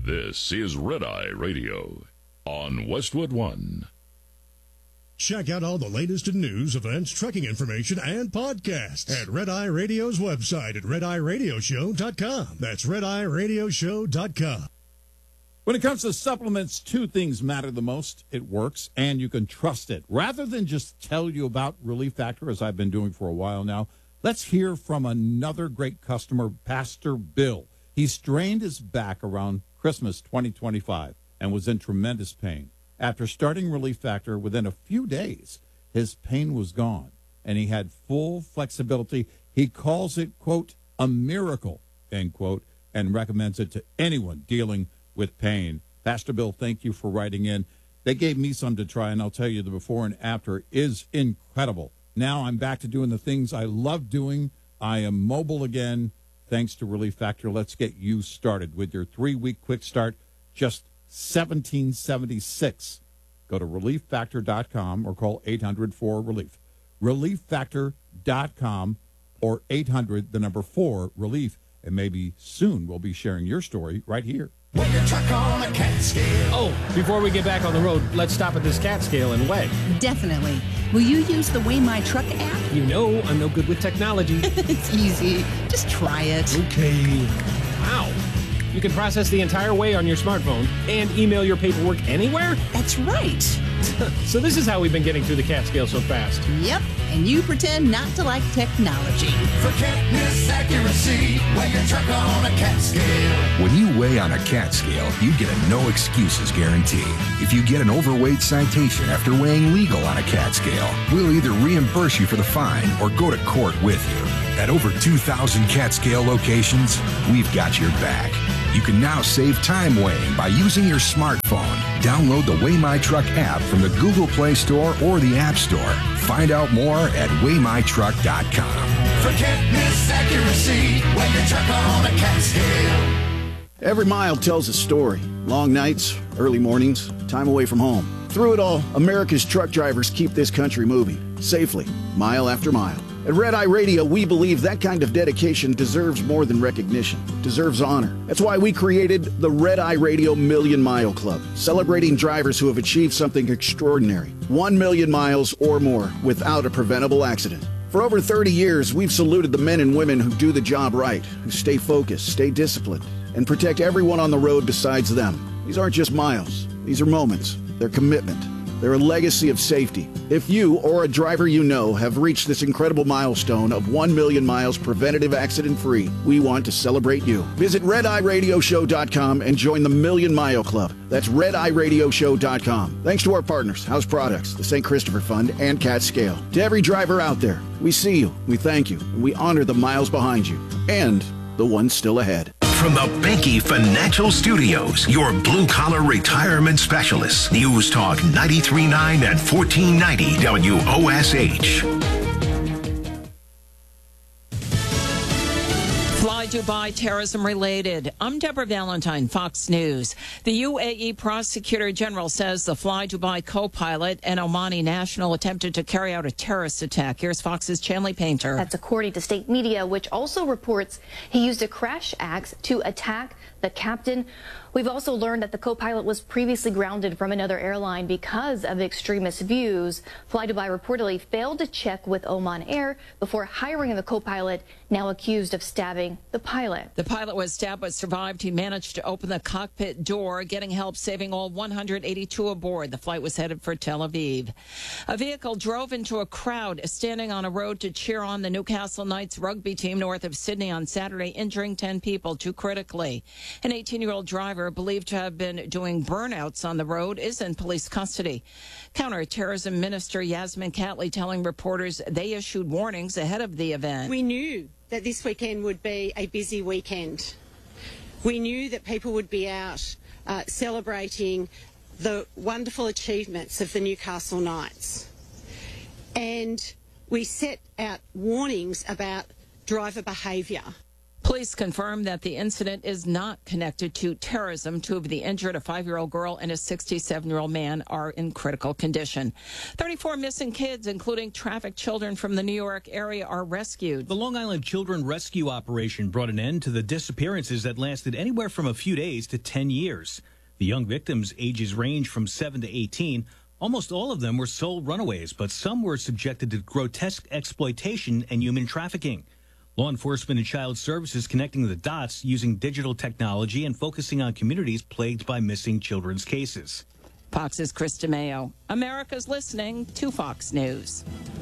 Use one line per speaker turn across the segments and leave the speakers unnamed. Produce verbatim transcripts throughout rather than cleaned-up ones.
This is Red Eye Radio on Westwood One.
Check out all the latest in news, events, trucking information, and podcasts at Red Eye Radio's website at red eye radio show dot com. That's red eye radio show dot com.
When it comes to supplements, two things matter the most. It works, and you can trust it. Rather than just tell you about Relief Factor, as I've been doing for a while now, let's hear from another great customer, Pastor Bill. He strained his back around Christmas twenty twenty-five and was in tremendous pain. After starting Relief Factor, within a few days, his pain was gone, and he had full flexibility. He calls it, quote, a miracle, end quote, and recommends it to anyone dealing with pain. Pastor Bill, thank you for writing in. They gave me some to try, and I'll tell you the before and after is incredible. Now I'm back to doing the things I love doing. I am mobile again, thanks to Relief Factor. Let's get you started with your three-week quick start, just seventeen seventy-six. Go to relief factor dot com or call eight hundred four relief. relief factor dot com or eight hundred, the number four, relief. And maybe soon we'll be sharing your story right here.
Weigh your truck on a cat scale.
Oh, before we get back on the road, let's stop at this cat scale and weigh.
Definitely. Will you use the Weigh My Truck app?
You know I'm no good with technology.
It's easy. Just try it.
Okay. Wow. You can process the entire weigh on your smartphone and email your paperwork anywhere?
That's right.
So this is how we've been getting through the cat scale so fast.
Yep. And you pretend not to like technology.
Forget miss accuracy. Weigh your truck on a cat scale.
When you weigh on a cat scale, you get a no excuses guarantee. If you get an overweight citation after weighing legal on a cat scale, we'll either reimburse you for the fine or go to court with you. At over two thousand cat scale locations, we've got your back. You can now save time weighing by using your smartphone. Download the Weigh My Truck app from the Google Play Store or the App Store. Find out more at weigh my truck dot com.
Forget miss accuracy. Weigh your truck on a cat scale.
Every mile tells a story. Long nights, early mornings, time away from home. Through it all, America's truck drivers keep this country moving, safely, mile after mile. At Red Eye Radio, we believe that kind of dedication deserves more than recognition, deserves honor. That's why we created the Red Eye Radio Million Mile Club, celebrating drivers who have achieved something extraordinary. One million miles or more without a preventable accident. For over thirty years, we've saluted the men and women who do the job right, who stay focused, stay disciplined, and protect everyone on the road besides them. These aren't just miles. These are moments. They're commitment. They're a legacy of safety. If you or a driver you know have reached this incredible milestone of one million miles preventative accident-free, we want to celebrate you. Visit red eye radio show dot com and join the Million Mile Club. That's red eye radio show dot com. Thanks to our partners, House Products, the Saint Christopher Fund, and Cat Scale. To every driver out there, we see you, we thank you, and we honor the miles behind you, and the ones still ahead.
From the Banky Financial Studios, your blue-collar retirement specialists. News Talk ninety-three point nine and fourteen ninety W O S H.
Fly Dubai terrorism related. I'm Deborah Valentine, Fox News. The U A E Prosecutor General says the Fly Dubai co-pilot, an Omani national, attempted to carry out a terrorist attack. Here's Fox's Chanley Painter.
That's according to state media, which also reports he used a crash axe to attack the captain. We've also learned that the co-pilot was previously grounded from another airline because of extremist views. Fly Dubai reportedly failed to check with Oman Air before hiring the co-pilot, now accused of stabbing the pilot.
The pilot was stabbed but survived. He managed to open the cockpit door, getting help saving all one hundred eighty-two aboard. The flight was headed for Tel Aviv. A vehicle drove into a crowd standing on a road to cheer on the Newcastle Knights rugby team north of Sydney on Saturday, injuring ten people, two critically. An eighteen-year-old driver believed to have been doing burnouts on the road is in police custody. Counterterrorism Minister Yasmin Catley telling reporters they issued warnings ahead of the event.
We knew that this weekend would be a busy weekend. We knew that people would be out uh, celebrating the wonderful achievements of the Newcastle Knights. And we set out warnings about driver behaviour.
Police confirm that the incident is not connected to terrorism. Two of the injured, a five-year-old girl and a sixty-seven-year-old man, are in critical condition. thirty-four missing kids, including trafficked children from the New York area, are rescued.
The Long Island Children Rescue Operation brought an end to the disappearances that lasted anywhere from a few days to ten years. The young victims' ages range from seven to eighteen. Almost all of them were sole runaways, but some were subjected to grotesque exploitation and human trafficking. Law enforcement and child services connecting the dots using digital technology and focusing on communities plagued by missing children's cases.
Fox's Chris DeMeo. America's listening to Fox News.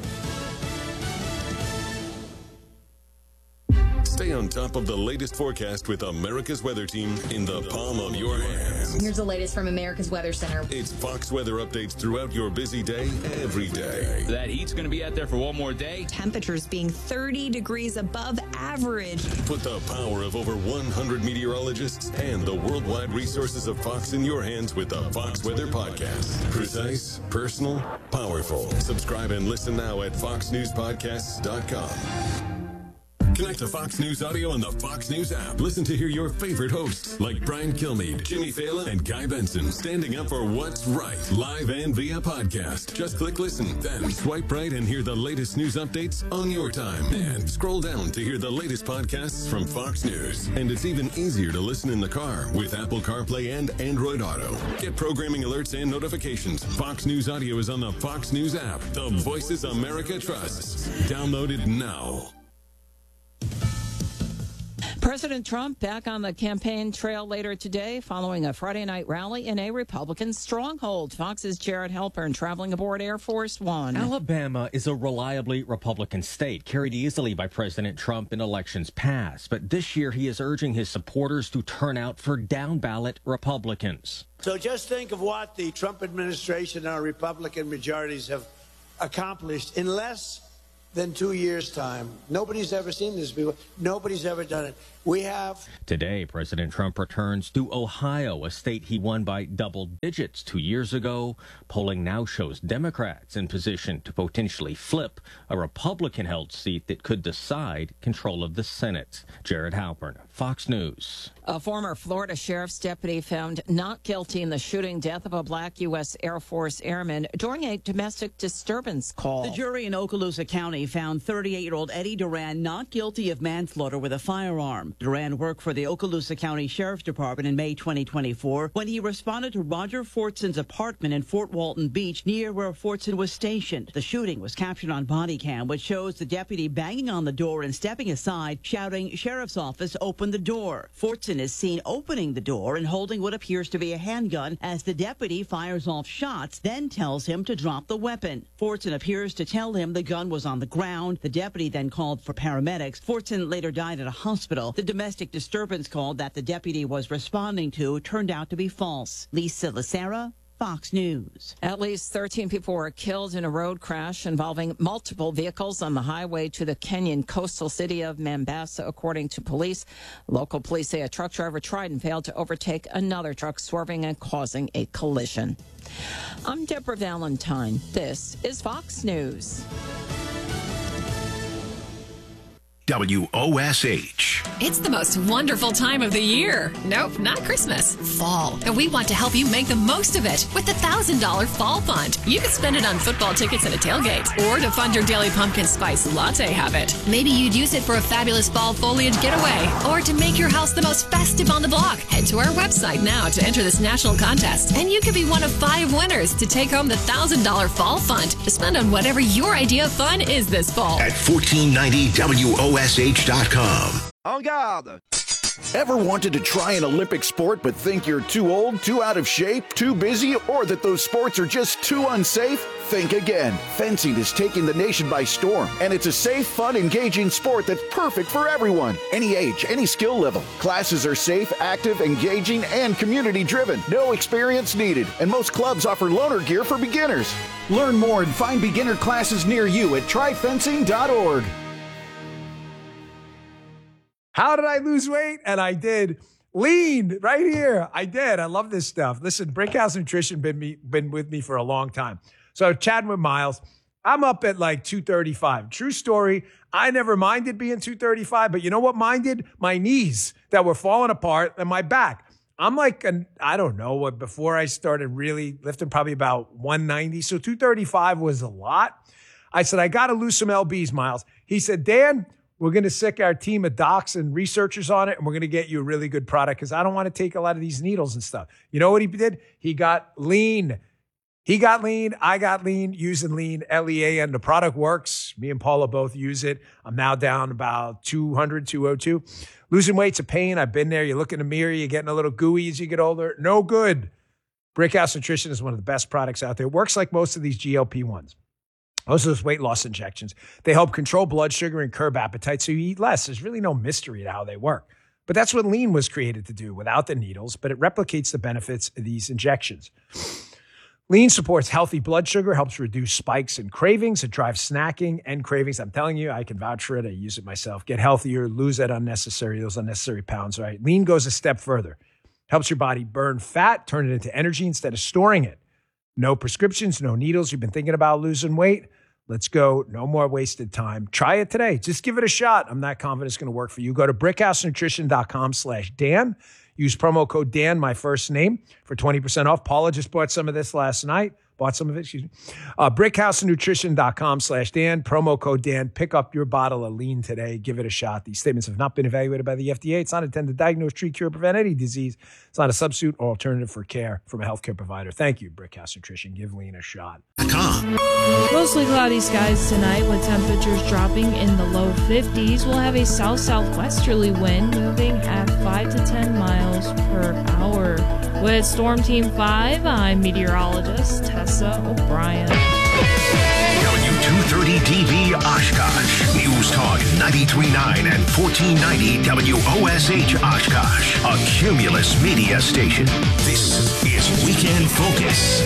Stay on top of the latest forecast with America's Weather Team in the palm of your hands.
Here's the latest from America's Weather Center.
It's Fox weather updates throughout your busy day, every day.
That heat's going to be out there for one more day.
Temperatures being thirty degrees above average.
Put the power of over one hundred meteorologists and the worldwide resources of Fox in your hands with the Fox Weather Podcast. Precise, personal, powerful. Subscribe and listen now at fox news podcasts dot com. Connect to Fox News Audio on the Fox News app. Listen to hear your favorite hosts like Brian Kilmeade, Jimmy Fallon, and Guy Benson standing up for what's right, live and via podcast. Just click listen, then swipe right and hear the latest news updates on your time. And scroll down to hear the latest podcasts from Fox News. And it's even easier to listen in the car with Apple CarPlay and Android Auto. Get programming alerts and notifications. Fox News Audio is on the Fox News app. The voices America trusts. Download it now.
President Trump back on the campaign trail later today following a Friday night rally in a Republican stronghold. Fox's Jared Halpern traveling aboard Air Force One.
Alabama is a reliably Republican state, carried easily by President Trump in elections past. But this year he is urging his supporters to turn out for down-ballot Republicans.
So just think of what the Trump administration and our Republican majorities have accomplished in less than two years' time. Nobody's ever seen this before. Nobody's ever done it. We have.
Today, President Trump returns to Ohio, a state he won by double digits two years ago. Polling now shows Democrats in position to potentially flip a Republican-held seat that could decide control of the Senate. Jared Halpern, Fox News.
A former Florida sheriff's deputy found not guilty in the shooting death of a black U S Air Force airman during a domestic disturbance call.
The jury in Okaloosa County found thirty-eight-year-old Eddie Duran not guilty of manslaughter with a firearm. Duran worked for the Okaloosa County Sheriff's Department in May twenty twenty-four when he responded to Roger Fortson's apartment in Fort Walton Beach, near where Fortson was stationed. The shooting was captured on body cam, which shows the deputy banging on the door and stepping aside, shouting, "Sheriff's office, open the door." Fortson is seen opening the door and holding what appears to be a handgun as the deputy fires off shots, then tells him to drop the weapon. Fortson appears to tell him the gun was on the ground. The deputy then called for paramedics. Fortson later died at a hospital. The domestic disturbance call that the deputy was responding to turned out to be false. Lisa Lacera, Fox News.
At least thirteen people were killed in a road crash involving multiple vehicles on the highway to the Kenyan coastal city of Mombasa, according to police. Local police say a truck driver tried and failed to overtake another truck, swerving and causing a collision. I'm Deborah Valentine. This is Fox News.
W O S H.
It's the most wonderful time of the year. Nope, not Christmas. Fall. And we want to help you make the most of it with the one thousand dollars Fall Fund. You could spend it on football tickets and a tailgate, or to fund your daily pumpkin spice latte habit. Maybe you'd use it for a fabulous fall foliage getaway, or to make your house the most festive on the block. Head to our website now to enter this national contest, and you could be one of five winners to take home the one thousand dollars Fall Fund to spend on whatever your idea of fun is this fall.
At fourteen ninety W O S H dot com.
En garde! Ever wanted to try an Olympic sport but think you're too old, too out of shape, too busy, or that those sports are just too unsafe? Think again. Fencing is taking the nation by storm, and it's a safe, fun, engaging sport that's perfect for everyone. Any age, any skill level. Classes are safe, active, engaging, and community-driven. No experience needed, and most clubs offer loaner gear for beginners. Learn more and find beginner classes near you at try fencing dot org.
How did I lose weight? And I did. Lean right here. I did. I love this stuff. Listen, Brickhouse Nutrition been me been with me for a long time. So chatting with Miles, I'm up at like two thirty-five. True story. I never minded being two thirty-five, but you know what minded? My knees that were falling apart and my back. I'm like, an, I don't know what, before I started really lifting, probably about one ninety. So two thirty-five was a lot. I said, I got to lose some L Bs, Miles. He said, Dan, we're going to sick our team of docs and researchers on it, and we're going to get you a really good product because I don't want to take a lot of these needles and stuff. You know what he did? He got lean. He got lean. I got lean using lean, L E A N. The product works. Me and Paula both use it. I'm now down about two hundred, two oh two. Losing weight's a pain. I've been there. You look in the mirror, you're getting a little gooey as you get older. No good. Brickhouse Nutrition is one of the best products out there. It works like most of these G L P ones. Most of those weight loss injections. They help control blood sugar and curb appetite so you eat less. There's really no mystery to how they work. But that's what lean was created to do without the needles, but it replicates the benefits of these injections. Lean supports healthy blood sugar, helps reduce spikes and cravings. It drives snacking and cravings. I'm telling you, I can vouch for it. I use it myself. Get healthier, lose that unnecessary, those unnecessary pounds, right? Lean goes a step further. Helps your body burn fat, turn it into energy instead of storing it. No prescriptions, no needles. You've been thinking about losing weight? Let's go. No more wasted time. Try it today. Just give it a shot. I'm not confident it's going to work for you. Go to brickhousenutrition.com slash Dan. Use promo code Dan, my first name, for twenty percent off. Paula just bought some of this last night. Bought some of it, excuse me. Uh, brickhousenutrition.com slash Dan. Promo code Dan. Pick up your bottle of lean today. Give it a shot. These statements have not been evaluated by the F D A. It's not intended to diagnose, treat, cure, prevent any disease. It's not a substitute or alternative for care from a healthcare provider. Thank you, Brickhouse Nutrition. Give lean a shot.
Mostly cloudy skies tonight with temperatures dropping in the low fifties. We'll have a south-southwesterly wind moving at five to ten miles per hour. With Storm Team five, I'm meteorologist Tessa O'Brien.
W two thirty D B Oshkosh. News Talk ninety-three point nine and fourteen ninety W O S H Oshkosh. A Cumulus media station. This is Weekend Focus.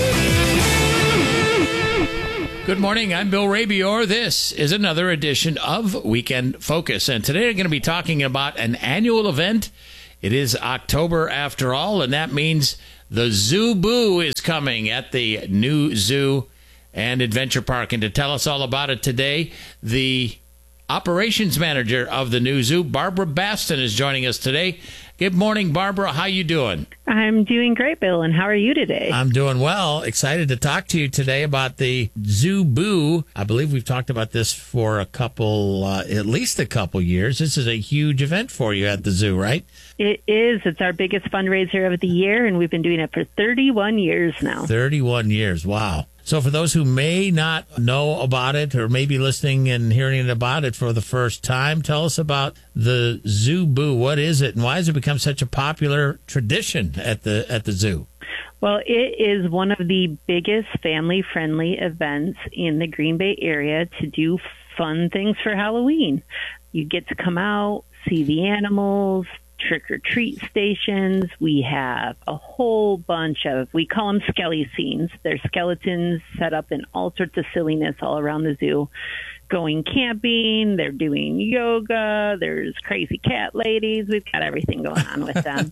Good morning. I'm Bill Rabior. This is another edition of Weekend Focus. And today we're going to be talking about an annual event. It is October after all, and that means the Zoo Boo is coming at the new zoo and adventure park. And to tell us all about it today, the operations manager of the new zoo, Barbara Baston, is joining us today. Good morning, Barbara. How you doing?
I'm doing great, Bill. And how are you today?
I'm doing well. Excited to talk to you today about the Zoo Boo. I believe we've talked about this for a couple, uh, at least a couple years. This is a huge event for you at the zoo, right?
It is. It's our biggest fundraiser of the year, and we've been doing it for thirty-one years now.
thirty-one years. Wow. So for those who may not know about it or maybe listening and hearing about it for the first time, tell us about the Zoo Boo. What is it, and why has it become such a popular tradition at the at the zoo?
Well, it is one of the biggest family-friendly events in the Green Bay area to do fun things for Halloween. You get to come out, see the animals, trick-or-treat stations. We have a whole bunch of, we call them skelly scenes. They're skeletons set up in all sorts of silliness all around the zoo. Going camping, they're doing yoga, there's crazy cat ladies. We've got everything going on with them.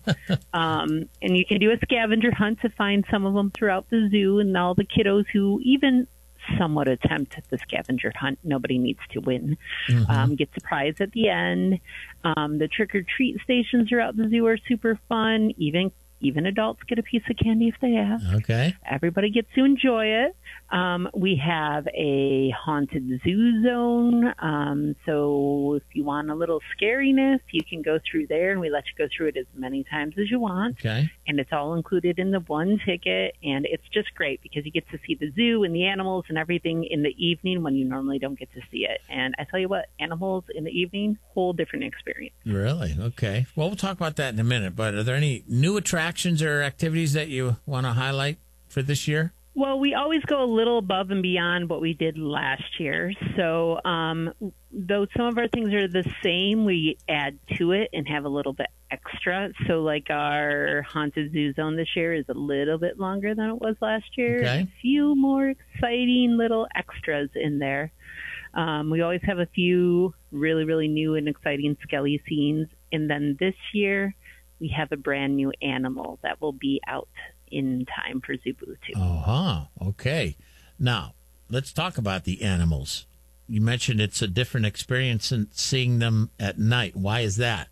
um, and you can do a scavenger hunt to find some of them throughout the zoo, and all the kiddos who even somewhat attempt the scavenger hunt. Nobody needs to win. Mm-hmm. Um, get the prize at the end. Um, the trick-or-treat stations throughout the zoo are super fun. Even even adults get a piece of candy if they ask.
Okay.
Everybody gets to enjoy it. Um, we have a haunted zoo zone. Um, so if you want a little scariness, you can go through there, and we let you go through it as many times as you want.
Okay.
And it's all included in the one ticket, and it's just great because you get to see the zoo and the animals and everything in the evening when you normally don't get to see it. And I tell you what, animals in the evening, whole different experience.
Really? Okay. Well, we'll talk about that in a minute, but are there any new attractions or activities that you want to highlight for this year?
Well, we always go a little above and beyond what we did last year. So um, though some of our things are the same, we add to it and have a little bit extra. So like our Haunted Zoo Zone this year is a little bit longer than it was last year.
Okay.
A few more exciting little extras in there. Um, we always have a few really, really new and exciting skelly scenes. And then this year, we have a brand new animal that will be out in time for Zoo Boo too.
Uh-huh. Okay. Now, let's talk about the animals. You mentioned it's a different experience in seeing them at night. Why is that?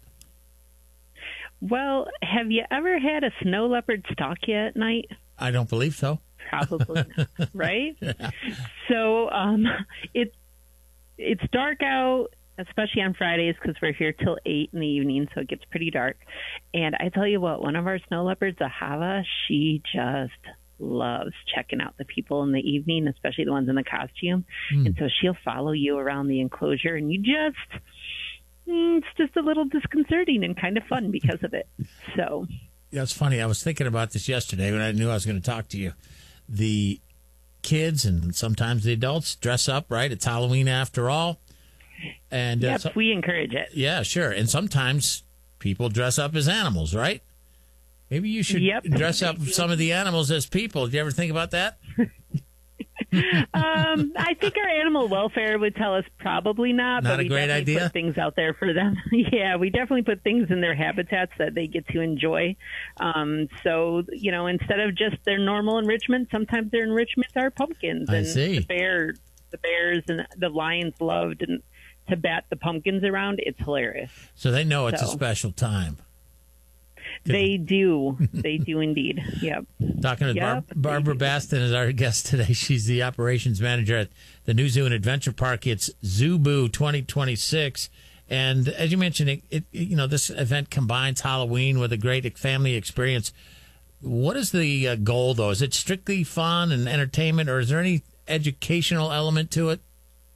Well, have you ever had a snow leopard stalk you at night?
I don't believe so.
Probably not, right?
Yeah.
So um, it, it's dark out, especially on Fridays because we're here till eight in the evening, so it gets pretty dark. And I tell you what, one of our snow leopards, Ahava, she just loves checking out the people in the evening, especially the ones in the costume. Mm. And so she'll follow you around the enclosure, and you just, mm, it's just a little disconcerting and kind of fun because of it. So,
yeah, it's funny. I was thinking about this yesterday when I knew I was going to talk to you. The kids and sometimes the adults dress up, right? It's Halloween after all. And uh,
yes, so, we encourage it.
Yeah, sure. And sometimes people dress up as animals, right? Maybe you should
yep.
dress up some of the animals as people. Did you ever think about that?
um, I think our animal welfare would tell us probably not.
Not
but
a
we
great
definitely
idea.
Put things out there for them. Yeah, we definitely put things in their habitats that they get to enjoy. Um, so you know, instead of just their normal enrichment, sometimes their enrichments are pumpkins.
I
and
see.
The bear, the bears, and the lions loved and to bat the pumpkins around. It's hilarious.
So they know it's
so.
a special time.
They do. They do indeed. Yep.
Talking with
yep,
Bar- Barbara Baston is our guest today. She's the operations manager at the New Zoo and Adventure Park. It's ZooBoo twenty twenty-six. And as you mentioned, it, it, you know, this event combines Halloween with a great family experience. What is the uh, goal, though? Is it strictly fun and entertainment, or is there any educational element to it?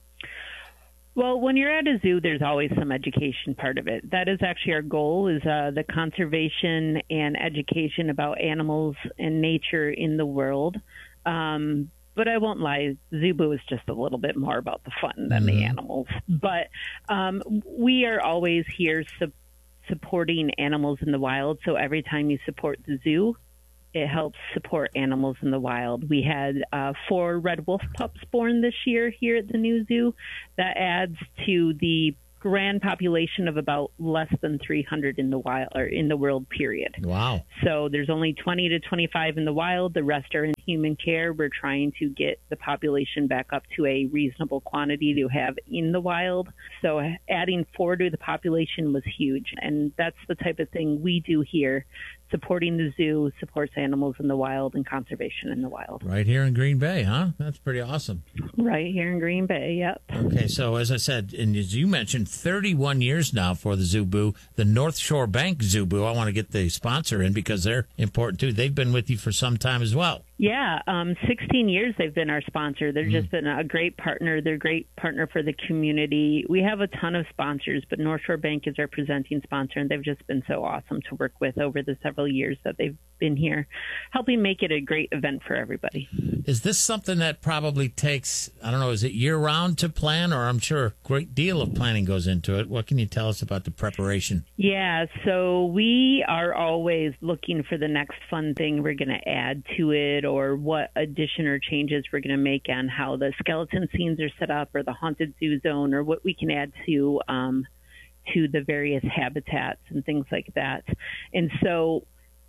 Well, when you're at a zoo, there's always some education part of it. That is actually our goal, is uh, the conservation and education about animals and nature in the world. Um, but I won't lie, ZooBoo is just a little bit more about the fun than mm-hmm. the animals. But um, we are always here su- supporting animals in the wild. So every time you support the zoo, it helps support animals in the wild. We had uh, four red wolf pups born this year here at the New Zoo. That adds to the grand population of about less than three hundred in the wild or in the world, period.
Wow.
So there's only twenty to twenty-five in the wild. The rest are in human care. We're trying to get the population back up to a reasonable quantity to have in the wild. So adding four to the population was huge. And that's the type of thing we do here. Supporting the zoo supports animals in the wild and conservation in the wild.
Right here in Green Bay, huh? That's pretty awesome.
Right here in Green Bay, yep.
Okay, so as I said, and as you mentioned, thirty-one years now for the ZooBoo, the North Shore Bank ZooBoo. I want to get the sponsor in because they're important too. They've been with you for some time as well.
Yeah, um, sixteen years they've been our sponsor. They've mm. just been a great partner. They're a great partner for the community. We have a ton of sponsors, but North Shore Bank is our presenting sponsor, and they've just been so awesome to work with over the several years that they've been here, helping make it a great event for everybody.
Is this something that probably takes, I don't know, is it year-round to plan, or I'm sure a great deal of planning goes into it? What can you tell us about the preparation?
Yeah, so we are always looking for the next fun thing we're going to add to it, or what addition or changes we're going to make on how the skeleton scenes are set up, or the haunted zoo zone, or what we can add to um, to the various habitats and things like that. And so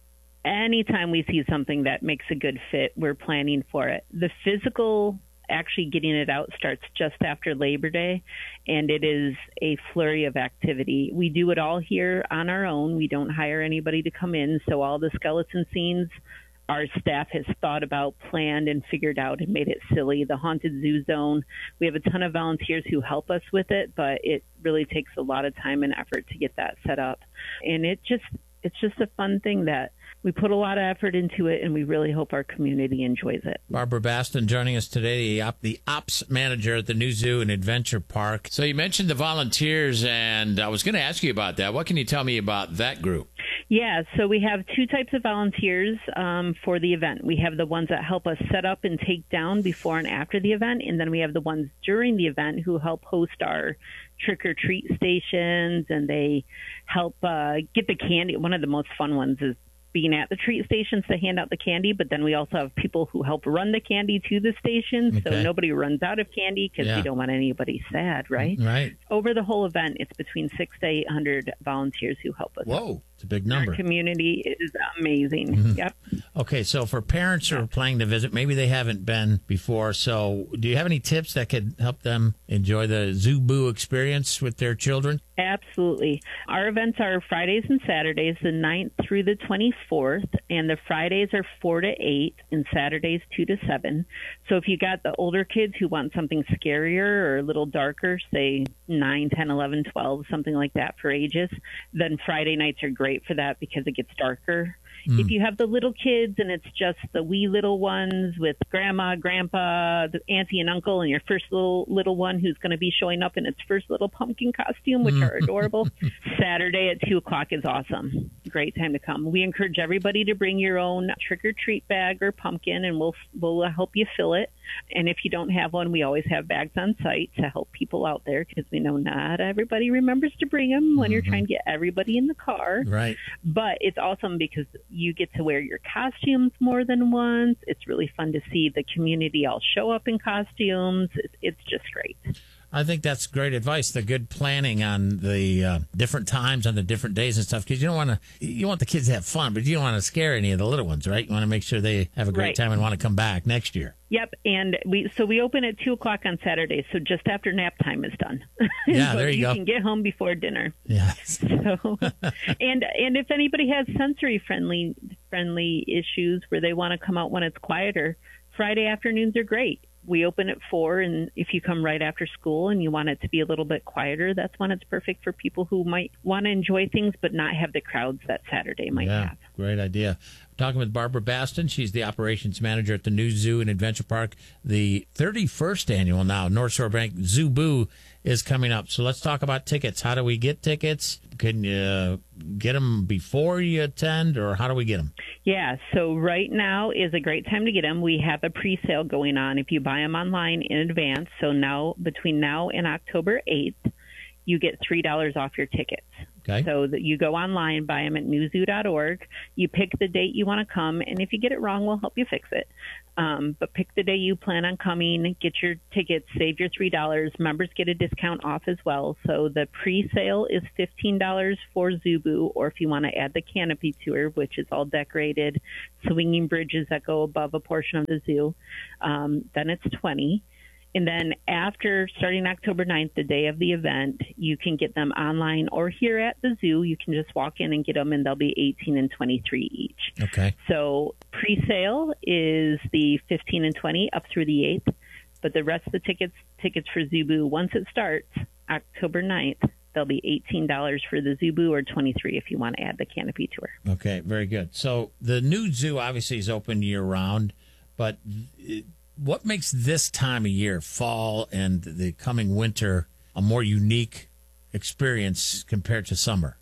anytime we see something that makes a good fit, we're planning for it. The physical, actually getting it out, starts just after Labor Day, and it is a flurry of activity. We do it all here on our own. We don't hire anybody to come in, so all the skeleton scenes, our staff has thought about, planned, and figured out and made it silly. The haunted zoo zone, we have a ton of volunteers who help us with it, but it really takes a lot of time and effort to get that set up. And it just it's just a fun thing that we put a lot of effort into it, and we really hope our community enjoys it.
Barbara Baston joining us today, the, op- the ops manager at the New Zoo and Adventure Park. So you mentioned the volunteers, and I was going to ask you about that. What can you tell me about that group?
Yeah, so we have two types of volunteers um, for the event. We have the ones that help us set up and take down before and after the event, and then we have the ones during the event who help host our trick-or-treat stations, and they help uh, get the candy. One of the most fun ones is being at the treat stations to hand out the candy, but then we also have people who help run the candy to the stations, okay. So nobody runs out of candy because yeah. we don't want anybody sad, right?
Right.
Over the whole event, it's between six to eight hundred volunteers who help us.
Whoa, it's a big number.
Our community is amazing.
Mm-hmm.
Yep.
Okay, so for parents who are planning to visit, maybe they haven't been before. So do you have any tips that could help them enjoy the Zoo Boo experience with their children?
Absolutely. Our events are Fridays and Saturdays, the ninth through the twenty-fourth, and the Fridays are four to eight and Saturdays two to seven. So if you got the older kids who want something scarier or a little darker, say nine, ten, eleven, twelve, something like that for ages, then Friday nights are great for that because it gets darker. Mm. If you have the little kids and it's just the wee little ones with grandma, grandpa, the auntie and uncle, and your first little little one who's going to be showing up in its first little pumpkin costume, which mm. are adorable, Saturday at two o'clock is awesome. Great time to come. We encourage everybody to bring your own trick-or-treat bag or pumpkin, and we'll we'll help you fill it. And if you don't have one, we always have bags on site to help people out there because we know not everybody remembers to bring them when mm-hmm. you're trying to get everybody in the car.
Right.
But it's awesome because you get to wear your costumes more than once. It's really fun to see the community all show up in costumes. It's, it's just great.
I think that's great advice. The good planning on the uh, different times, on the different days and stuff, because you don't want to. You want the kids to have fun, but you don't want to scare any of the little ones, right? You want to make sure they have a great
right.
time and want to come back next year.
Yep, and we so we open at two o'clock on Saturday, so just after nap time is done.
Yeah, there you,
you
go.
You can get home before dinner.
Yes.
So, and and if anybody has sensory friendly friendly issues where they want to come out when it's quieter, Friday afternoons are great. We open at four, and if you come right after school and you want it to be a little bit quieter, that's when it's perfect for people who might want to enjoy things but not have the crowds that Saturday might
yeah,
have.
Great idea. I'm talking with Barbara Baston. She's the operations manager at the new Zoo and Adventure Park. The thirty-first annual now, North Shore Bank Zoo Boo is coming up. So let's talk about tickets. How do we get tickets? Can you get them before you attend, or how do we get them?
Yeah, so right now is a great time to get them. We have a pre-sale going on if you buy them online in advance. So now, between now and October eighth, you get three dollars off your tickets.
Okay.
So that you go online, buy them at new zoo dot org. You pick the date you want to come, and if you get it wrong, we'll help you fix it. Um, but pick the day you plan on coming, get your tickets, save your three dollars. Members get a discount off as well. So the pre-sale is fifteen dollars for Zoo Boo, or if you want to add the canopy tour, which is all decorated, swinging bridges that go above a portion of the zoo, um, then it's twenty dollars. And then after starting October ninth, the day of the event, you can get them online or here at the zoo. You can just walk in and get them, and they'll be eighteen and twenty-three each.
Okay.
So pre-sale is the fifteen and twenty up through the eighth, but the rest of the tickets tickets for Zoo Boo, once it starts October ninth, they'll be eighteen dollars for the Zoo Boo or twenty-three dollars if you want to add the canopy tour.
Okay, very good. So the new zoo obviously is open year-round, but it, what makes this time of year, fall and the coming winter, a more unique experience compared to summer?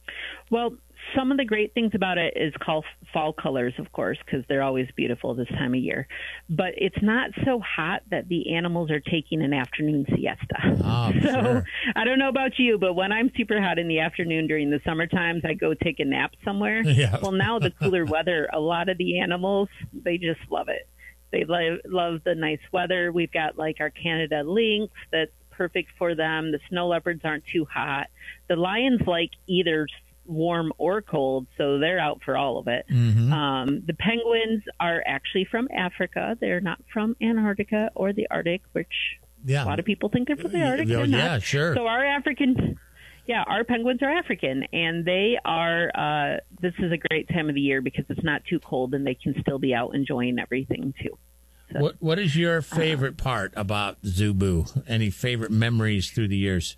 Well, some of the great things about it is called fall colors, of course, because they're always beautiful this time of year. But it's not so hot that the animals are taking an afternoon siesta.
Oh,
so
sure.
I don't know about you, but when I'm super hot in the afternoon during the summer times, I go take a nap somewhere.
Yeah.
Well, now the cooler weather, a lot of the animals, they just love it. They love, love the nice weather. We've got like our Canada lynx that's perfect for them. The snow leopards aren't too hot. The lions like either warm or cold, so they're out for all of it.
Mm-hmm.
Um, the penguins are actually from Africa. They're not from Antarctica or the Arctic, which
yeah.
a lot of people think they're from the Arctic.
Oh,
They're
yeah,
not.
sure.
So our African... Yeah, our penguins are African, and they are, uh, this is a great time of the year because it's not too cold and they can still be out enjoying everything, too. So,
what What is your favorite uh, part about Zoo Boo? Any favorite memories through the years?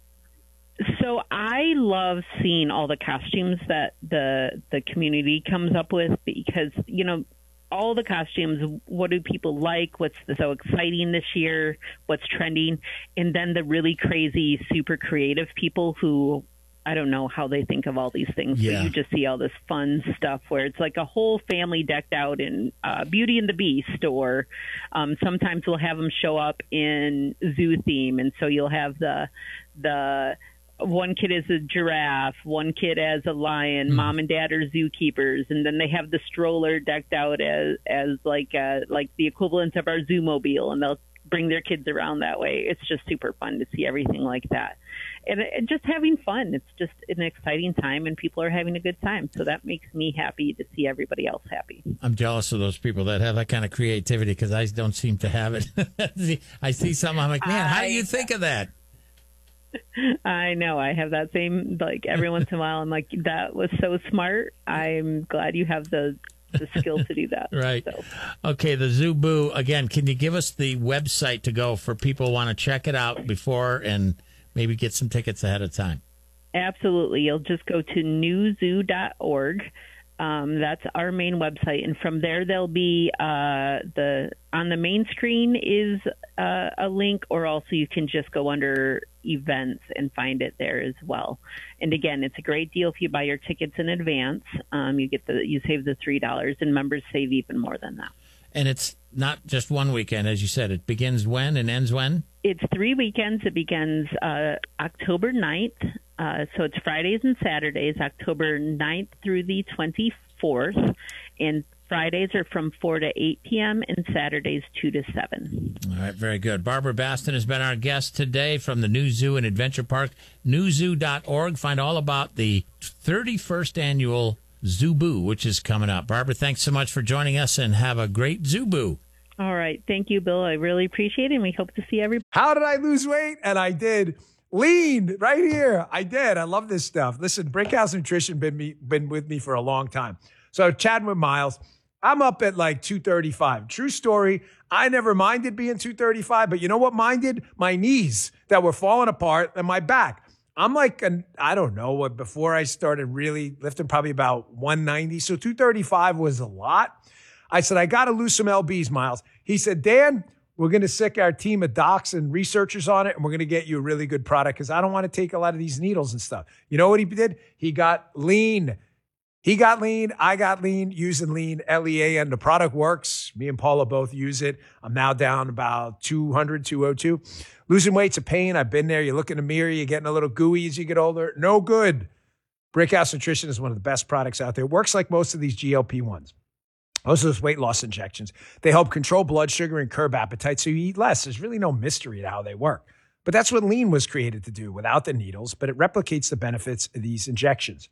So I love seeing all the costumes that the the community comes up with because, you know, all the costumes, what do people like? What's so exciting this year? What's trending? And then the really crazy, super creative people who, I don't know how they think of all these things.
Yeah.
But you just see all this fun stuff where it's like a whole family decked out in uh, Beauty and the Beast, or um, sometimes we'll have them show up in zoo theme. And so you'll have the the one kid is a giraffe, one kid as a lion, mm. mom and dad are zookeepers, and then they have the stroller decked out as as like uh, like the equivalent of our Zoomobile, and they'll bring their kids around that way. It's just super fun to see everything like that. and, and just having fun. It's just an exciting time, and people are having a good time. So that makes me happy to see everybody else happy.
I'm jealous of those people that have that kind of creativity because I don't seem to have it. I see something, I'm like, man, how do you think of that?
I know. I have that same, like, every once in a while, I'm like, that was so smart. I'm glad you have the the skill to do that.
Right.
So.
Okay, the Zuboo, again, can you give us the website to go for people who want to check it out before and maybe get some tickets ahead of time?
Absolutely. You'll just go to new zoo dot org. Um, that's our main website, and from there there'll be uh, the on the main screen is uh, a link, or also you can just go under events and find it there as well. And again, it's a great deal if you buy your tickets in advance. Um, you get the you save the three dollars, and members save even more than that.
And it's not just one weekend, as you said. It begins when and ends when?
It's three weekends. It begins uh, October ninth. Uh, so it's Fridays and Saturdays, October ninth through the twenty-fourth. And Fridays are from four to eight p.m. and Saturdays two to seven.
All right, very good. Barbara Baston has been our guest today from the New Zoo and Adventure Park, new zoo dot org. Find all about the thirty-first annual Zuboo, which is coming up. Barbara, thanks so much for joining us, and have a great Zuboo.
All right. Thank you, Bill. I really appreciate it, and we hope to see everybody.
How did I lose weight? And I did. Lean right here. I did. I love this stuff. Listen, Brickhouse Nutrition been me been with me for a long time. So chatting with Miles, I'm up at like two thirty-five. True story. I never minded being two thirty-five, but you know what minded? My knees that were falling apart and my back. I'm like, an, I don't know what, before I started really lifting, probably about one ninety. So two thirty-five was a lot. I said, I got to lose some L Bs, Miles. He said, Dan, we're going to sick our team of docs and researchers on it, and we're going to get you a really good product because I don't want to take a lot of these needles and stuff. You know what he did? He got lean. He got lean. I got lean using lean, L E A N. The product works. Me and Paula both use it. I'm now down about two hundred, two oh two. Losing weight's a pain. I've been there. You look in the mirror, you're getting a little gooey as you get older. No good. Brickhouse Nutrition is one of the best products out there. It works like most of these G L P ones. Most of those weight loss injections. They help control blood sugar and curb appetite so you eat less. There's really no mystery to how they work. But that's what lean was created to do without the needles, but it replicates the benefits of these injections.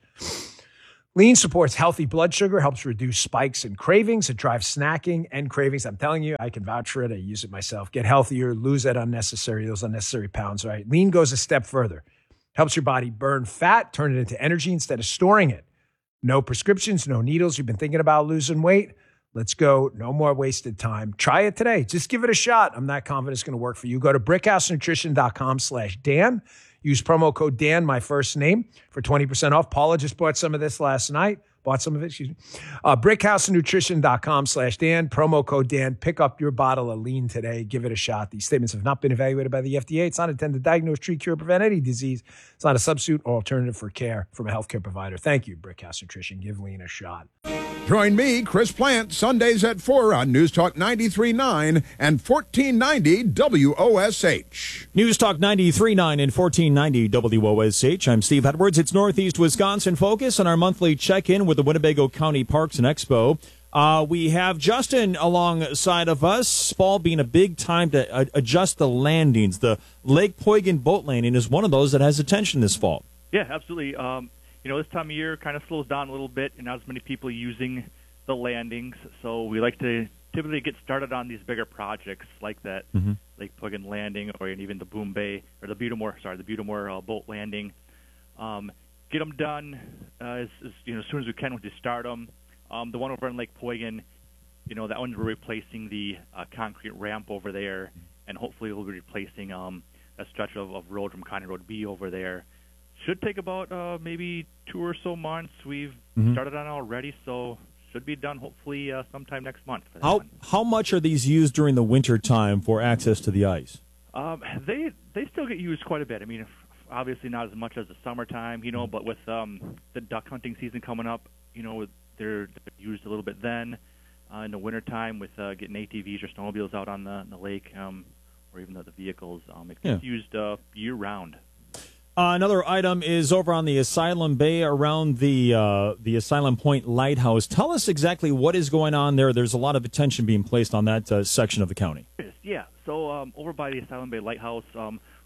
Lean supports healthy blood sugar, helps reduce spikes and cravings. It drives snacking and cravings. I'm telling you, I can vouch for it. I use it myself. Get healthier, lose that unnecessary, those unnecessary pounds, right? Lean goes a step further. Helps your body burn fat, turn it into energy instead of storing it. No prescriptions, no needles. You've been thinking about losing weight? Let's go. No more wasted time. Try it today. Just give it a shot. I'm not confident it's going to work for you. Go to brickhousenutrition.com slash Dan. Use promo code Dan, my first name, for twenty percent off. Paula just bought some of this last night. Bought some of it, excuse me. Uh, brickhousenutrition.com slash Dan. Promo code Dan. Pick up your bottle of lean today. Give it a shot. These statements have not been evaluated by the F D A. It's not intended to diagnose, treat, cure, prevent any disease. It's not a substitute or alternative for care from a healthcare provider. Thank you, Brickhouse Nutrition. Give lean a shot.
Join me, Chris Plant, Sundays at four on News Talk ninety-three point nine and fourteen ninety W O S H.
News Talk ninety-three point nine and fourteen ninety W O S H. I'm Steve Edwards. It's Northeast Wisconsin Focus on our monthly check-in with the Winnebago County Parks and Expo. Uh, we have Justin alongside of us. Fall being a big time to uh, adjust the landings. The Lake Poygan boat landing is one of those that has attention this fall.
Yeah, absolutely. Um, you know, this time of year kind of slows down a little bit, and not as many people using the landings. So we like to typically get started on these bigger projects like that mm-hmm. Lake Poygan landing, or even the Boom Bay or the Butamore, sorry, the Butamore uh, boat landing. Um, get them done uh, as, as you know as soon as we can once you start them. Um, the one over in Lake Poygan, you know, that one we're replacing the uh, concrete ramp over there, and hopefully we'll be replacing um, a stretch of, of road from County Road B over there. Should take about uh, maybe two or so months. We've mm-hmm. started on it already, so should be done hopefully uh, sometime next month. For that
how
one.
How much are these used during the winter time for access to the ice?
Um, they they still get used quite a bit. I mean, if, obviously not as much as the summertime, you know, but with um, the duck hunting season coming up, you know, they're used a little bit then. Uh, in the wintertime with uh, getting A T Vs or snowmobiles out on the, the lake, um, or even the, the vehicles, um, it gets yeah. used uh, year-round.
Uh, another item is over on the Asylum Bay around the uh, the Asylum Point Lighthouse. Tell us exactly what is going on there. There's a lot of attention being placed on that uh, section of the county.
Yeah, so um, over by the Asylum Bay Lighthouse, um,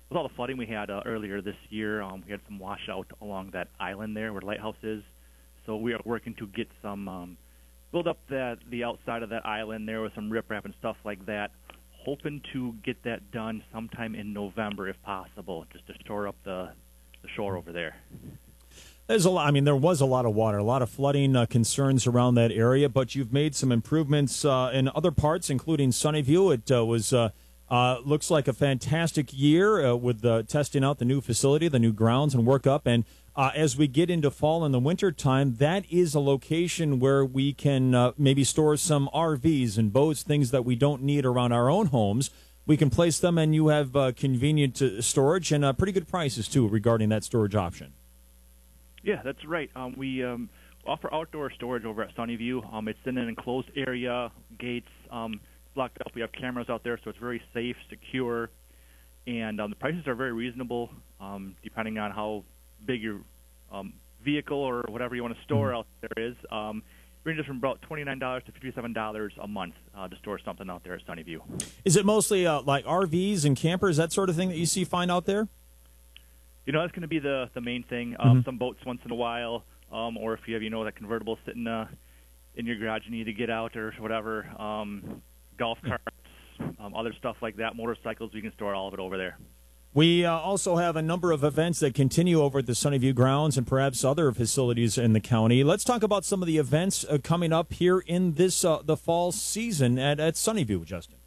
with all the flooding we had uh, earlier this year, um, we had some washout along that island there where the lighthouse is. So we are working to get some, um, build up that the outside of that island there with some riprap and stuff like that. Hoping to get that done sometime in November if possible, just to shore up the, the shore over there.
There's a lot. I mean, there was a lot of water, a lot of flooding uh, concerns around that area, but you've made some improvements uh, in other parts, including Sunnyview. It uh, was uh, uh, looks like a fantastic year uh, with uh, testing out the new facility, the new grounds, and work up. And uh, as we get into fall and the winter time, that is a location where we can uh, maybe store some R Vs and boats, things that we don't need around our own homes. We can place them, and you have uh, convenient uh, storage and uh, pretty good prices, too, regarding that storage option.
Yeah, that's right. Um, we um, offer outdoor storage over at Sunnyview. Um, it's in an enclosed area, gates um, blocked up. We have cameras out there, so it's very safe, secure, and um, the prices are very reasonable um, depending on how big your um, vehicle or whatever you want to store mm-hmm. out there is. Um, it ranges from about twenty-nine dollars to fifty-seven dollars a month uh, to store something out there at Sunnyview.
Is it mostly uh, like R Vs and campers, that sort of thing that you see find out there?
You know, that's going to be the, the main thing. Um,
Mm-hmm.
Some boats once in a while, um, or if you have, you know, that convertible sitting uh, in your garage, you need to get out or whatever. Um, golf carts, um, other stuff like that, motorcycles, we can store all of it over there.
We uh, also have a number of events that continue over at the Sunnyview grounds and perhaps other facilities in the county. Let's talk about some of the events uh, coming up here in this uh, the fall season at, at Sunnyview, Justin.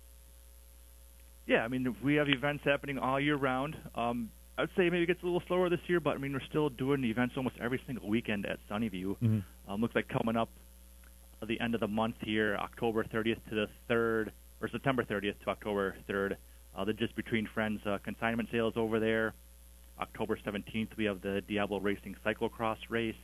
Yeah, I mean, we have events happening all year round. Um, I would say maybe it gets a little slower this year, but I mean, we're still doing events almost every single weekend at Sunnyview.
Mm-hmm.
Um, looks like coming up at the end of the month here, October thirtieth to the third, or September thirtieth to October third. Uh, the Just Between Friends uh, consignment sales over there. October seventeenth, we have the Diablo Racing Cyclocross race.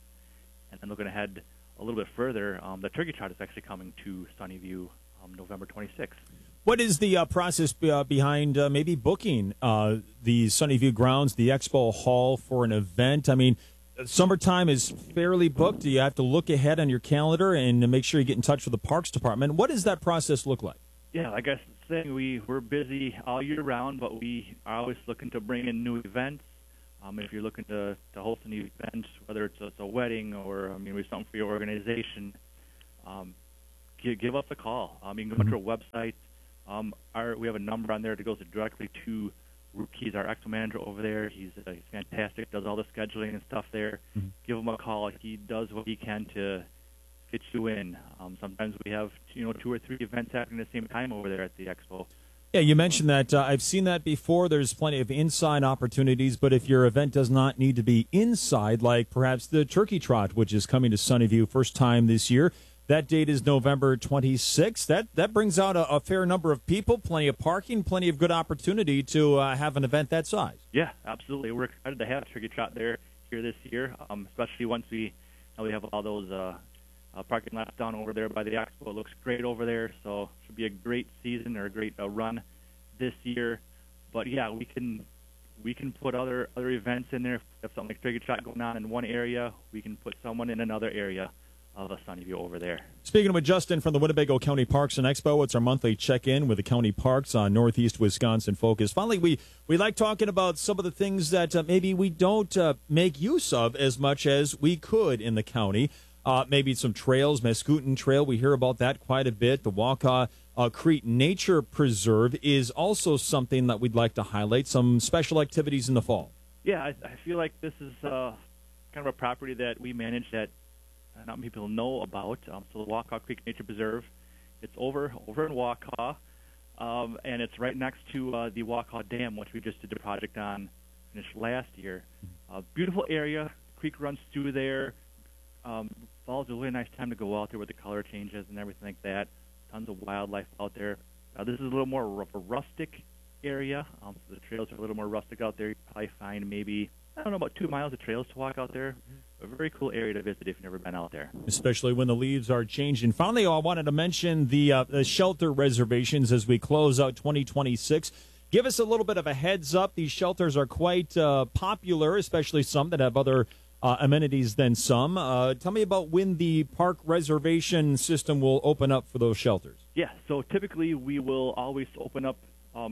And then looking ahead a little bit further, um, the Turkey Trot is actually coming to Sunnyview um, November twenty-sixth.
What is the uh, process be, uh, behind uh, maybe booking uh, the Sunnyview grounds, the Expo Hall for an event? I mean, summertime is fairly booked. Do you have to look ahead on your calendar and make sure you get in touch with the Parks Department? What does that process look like?
Yeah, like I was saying, we, we're busy all year round, but we are always looking to bring in new events. Um, if you're looking to, to host a new event, whether it's a, it's a wedding or I mean, we something for your organization, um, give, give us a call. Um, you can go mm-hmm. to our website. Um, our, we have a number on there that goes directly to Roop. He's our Expo manager over there. He's, uh, he's fantastic, does all the scheduling and stuff there. Mm-hmm. Give him a call. He does what he can to get you in. Um, sometimes we have you know two or three events happening at the same time over there at the Expo.
Yeah, you mentioned that. Uh, I've seen that before. There's plenty of inside opportunities, but if your event does not need to be inside, like perhaps the Turkey Trot, which is coming to Sunnyview first time this year, that date is November twenty-sixth. That that brings out a, a fair number of people, plenty of parking, plenty of good opportunity to uh, have an event that size.
Yeah, absolutely. We're excited to have Turkey Trot there here this year, um, especially once we, you know, we have all those uh, uh, parking lots down over there by the Expo. It looks great over there, so it should be a great season or a great uh, run this year. But yeah, we can we can put other other events in there. If we have something like Turkey Trot going on in one area, we can put someone in another area of a Sunnyview over there.
Speaking with Justin from the Winnebago County Parks and Expo, it's our monthly check-in with the county parks on Northeast Wisconsin Focus. Finally, we, we like talking about some of the things that uh, maybe we don't uh, make use of as much as we could in the county. Uh, maybe some trails, Mascoutin Trail, we hear about that quite a bit. The Wakaw uh, Creek Nature Preserve is also something that we'd like to highlight, some special activities in the fall.
Yeah, I, I feel like this is uh, kind of a property that we manage that not many people know about. Um, so the Wakaw Creek Nature Preserve, it's over over in Wakaw, um, and it's right next to uh, the Wakaw Dam, which we just did a project on, finished last year. Uh, beautiful area. Creek runs through there. Um, fall's a really nice time to go out there with the color changes and everything like that. Tons of wildlife out there. Uh, this is a little more of a rustic area, um, so the trails are a little more rustic out there. You probably find maybe, I don't know, about two miles of trails to walk out there. A very cool area to visit if you've never been out there.
Especially when the leaves are changing. Finally, I wanted to mention the, uh, the shelter reservations as we close out twenty twenty-six. Give us a little bit of a heads up. These shelters are quite uh, popular, especially some that have other uh, amenities than some. Uh, tell me about when the park reservation system will open up for those shelters.
Yeah, so typically we will always open up um,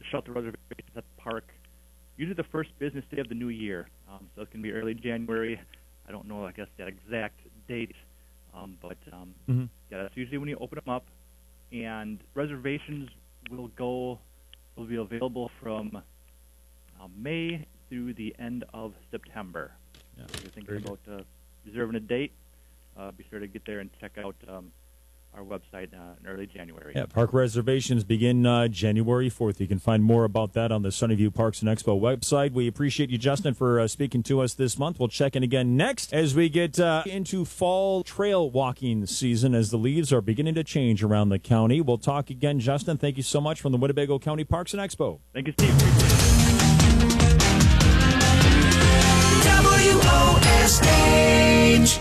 shelter reservations at the park, usually the first business day of the new year. Um, so it's going to be early January. I don't know, I guess, that exact date, um, but um,
mm-hmm.
yeah, that's usually when you open them up. And reservations will go, will be available from uh, May through the end of September.
Yeah.
So if you're thinking about uh, reserving a date, uh, be sure to get there and check out um, our website uh, in early January.
Yeah, park reservations begin uh, January fourth. You can find more about that on the Sunnyview Parks and Expo website. We appreciate you, Justin, for uh, speaking to us this month. We'll check in again next as we get uh, into fall trail walking season as the leaves are beginning to change around the county. We'll talk again, Justin. Thank you so much from the Winnebago County Parks and Expo.
Thank you, Steve.
W O S H.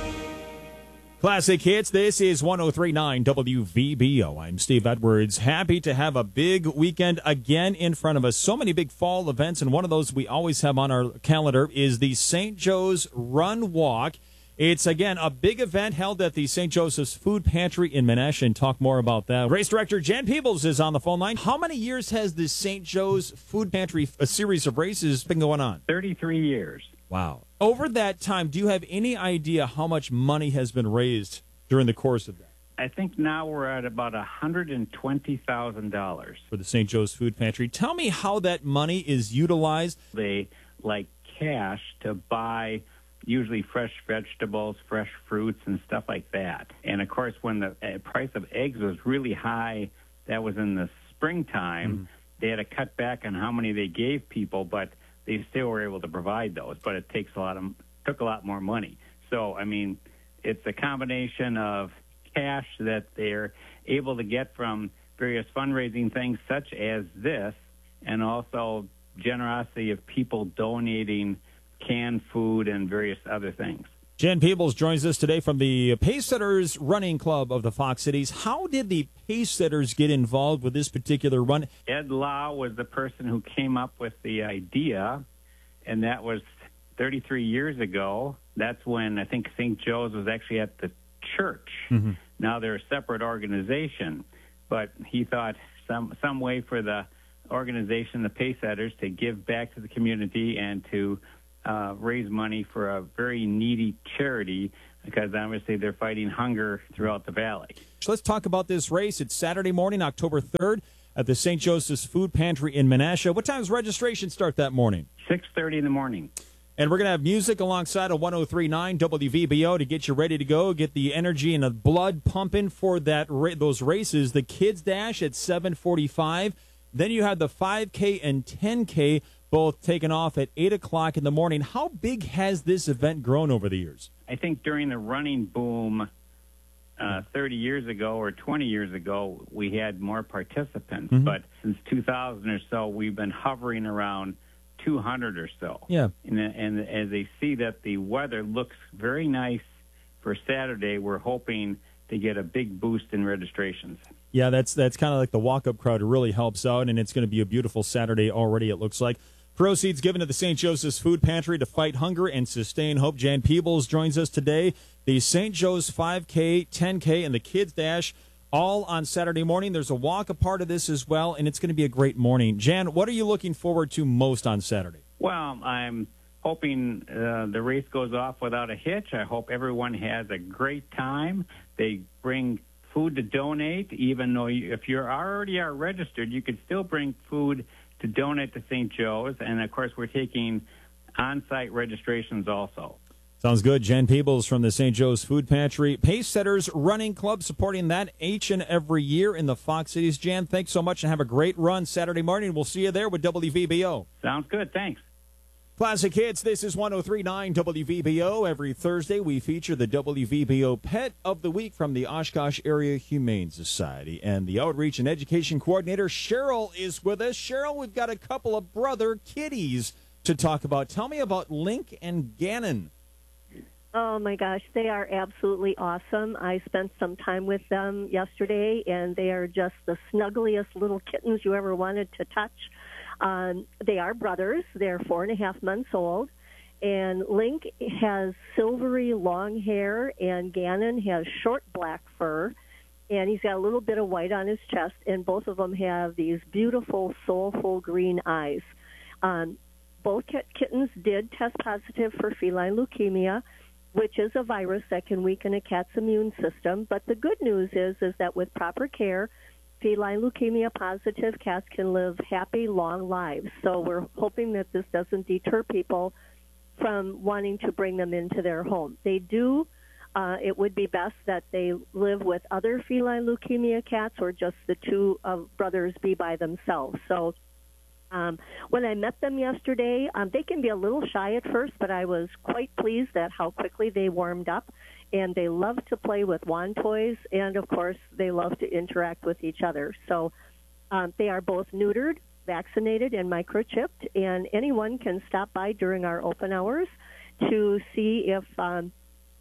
Classic Hits. This is one oh three point nine W V B O. I'm Steve Edwards. Happy to have a big weekend again in front of us. So many big fall events, and one of those we always have on our calendar is the Saint Joe's Run Walk. It's, again, a big event held at the Saint Joseph's Food Pantry in Menasha, and talk more about that. Race Director Jan Peebles is on the phone line. How many years has the Saint Joe's Food Pantry, a series of races, been going on?
thirty-three years.
Wow. Over that time, do you have any idea how much money has been raised during the course of that?
I think now we're at about one hundred twenty thousand dollars.
For the Saint Joe's Food Pantry. Tell me how that money is utilized.
They like cash to buy usually fresh vegetables, fresh fruits, and stuff like that. And, of course, when the uh, price of eggs was really high, that was in the springtime, mm-hmm. they had to cut back on how many they gave people, but they still were able to provide those. But it takes a lot of took a lot more money. So, I mean, it's a combination of cash that they're able to get from various fundraising things such as this, and also generosity of people donating canned food and various other things.
Jan Peebles joins us today from the Pacesetters Running Club of the Fox Cities. How did the Pacesetters get involved with this particular run?
Ed Lau was the person who came up with the idea, and that was thirty-three years ago. That's when I think Saint Joe's was actually at the church.
Mm-hmm.
Now they're a separate organization, but he thought some some way for the organization, the Pacesetters, to give back to the community and to uh, raise money for a very needy charity, because obviously they're fighting hunger throughout the valley.
So let's talk about this race. It's Saturday morning, October third, at the Saint Joseph's Food Pantry in Menasha. What time does registration start that morning?
six thirty in the morning.
And we're going to have music alongside of one oh three point nine W V B O to get you ready to go, get the energy and the blood pumping for that ra- those races. The Kids Dash at seven forty-five. Then you have the five K and ten K both taken off at eight o'clock in the morning. How big has this event grown over the years?
I think during the running boom uh, thirty years ago or twenty years ago, we had more participants.
Mm-hmm.
But since two thousand or so, we've been hovering around two hundred or so.
Yeah.
And, and as they see that the weather looks very nice for Saturday, we're hoping to get a big boost in registrations.
Yeah, that's that's kind of like the walk-up crowd. It really helps out, and it's going to be a beautiful Saturday already, it looks like. Proceeds given to the Saint Joseph's Food Pantry to fight hunger and sustain hope. Jan Peebles joins us today. The Saint Joe's five K, ten K, and the Kids Dash all on Saturday morning. There's a walk a part of this as well, and it's going to be a great morning. Jan, what are you looking forward to most on Saturday?
Well, I'm hoping uh, the race goes off without a hitch. I hope everyone has a great time. They bring food to donate, even though you, if you're already are registered, you could still bring food to donate to Saint Joe's. And, of course, we're taking on-site registrations also.
Sounds good. Jan Peebles from the Saint Joe's Food Pantry. Pacesetters Running Club supporting that each and every year in the Fox Cities. Jan, thanks so much and have a great run Saturday morning. We'll see you there with W V B O.
Sounds good. Thanks.
Classic Hits. This is one oh three point nine W V B O. Every Thursday we feature the W V B O Pet of the Week from the Oshkosh Area Humane Society. And the Outreach and Education Coordinator, Cheryl, is with us. Cheryl, we've got a couple of brother kitties to talk about. Tell me about Link and Gannon.
Oh, my gosh, they are absolutely awesome. I spent some time with them yesterday, and they are just the snuggliest little kittens you ever wanted to touch. Um, they are brothers. They're four and a half months old, and Link has silvery long hair, and Gannon has short black fur, and he's got a little bit of white on his chest, and both of them have these beautiful, soulful green eyes. Um, both kittens did test positive for feline leukemia, which is a virus that can weaken a cat's immune system. But the good news is, is that with proper care, feline leukemia positive cats can live happy, long lives. So we're hoping that this doesn't deter people from wanting to bring them into their home. They do, uh, it would be best that they live with other feline leukemia cats, or just the two uh, brothers be by themselves. So um, when I met them yesterday, um, they can be a little shy at first, but I was quite pleased at how quickly they warmed up. And they love to play with wand toys, and, of course, they love to interact with each other. So um, they are both neutered, vaccinated, and microchipped, and anyone can stop by during our open hours to see if um,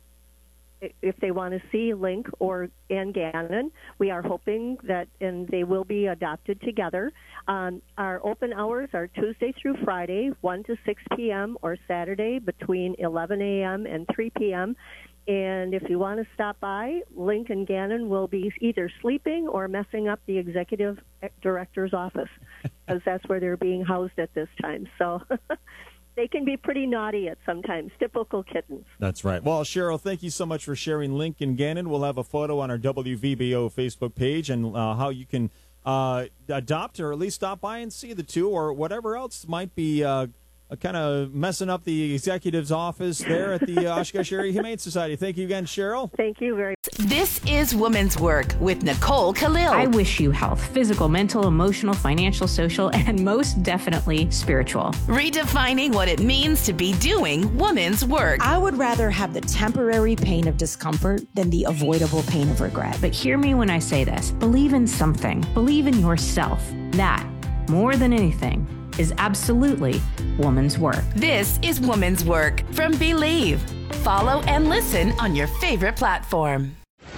if they want to see Link or and Gannon. We are hoping that, and they will be adopted together. Um, our open hours are Tuesday through Friday, one to six p.m., or Saturday between eleven a.m. and three p.m., and if you want to stop by, Link and Gannon will be either sleeping or messing up the executive director's office, because that's where they're being housed at this time. So they can be pretty naughty at sometimes, typical kittens.
That's right. Well, Cheryl, thank you so much for sharing Link and Gannon. We'll have a photo on our W V B O Facebook page, and uh, how you can uh, adopt, or at least stop by and see the two, or whatever else might be uh, Uh, kind of messing up the executive's office there at the uh, Oshkosh Area Humane Society. Thank you again, Cheryl.
Thank you very much.
This is Women's Work with Nicole Khalil.
I wish you health, physical, mental, emotional, financial, social, and most definitely spiritual.
Redefining what it means to be doing women's work.
I would rather have the temporary pain of discomfort than the avoidable pain of regret.
But hear me when I say this. Believe in something. Believe in yourself. That, more than anything, is absolutely woman's work.
This is Woman's Work from Believe. Follow and listen on your favorite platform.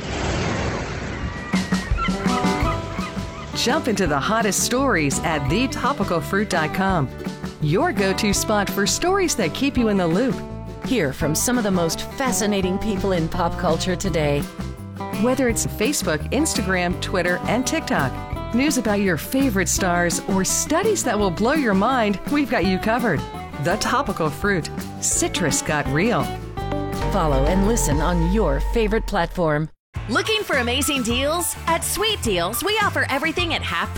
Jump into the hottest stories at the topical fruit dot com. Your go-to spot for stories that keep you in the loop.
Hear from some of the most fascinating people in pop culture today.
Whether it's Facebook, Instagram, Twitter, and TikTok, news about your favorite stars, or studies that will blow your mind, we've got you covered. The Topical Fruit. Citrus got real.
Follow and listen on your favorite platform. Looking for amazing deals? At Sweet Deals, we offer everything at half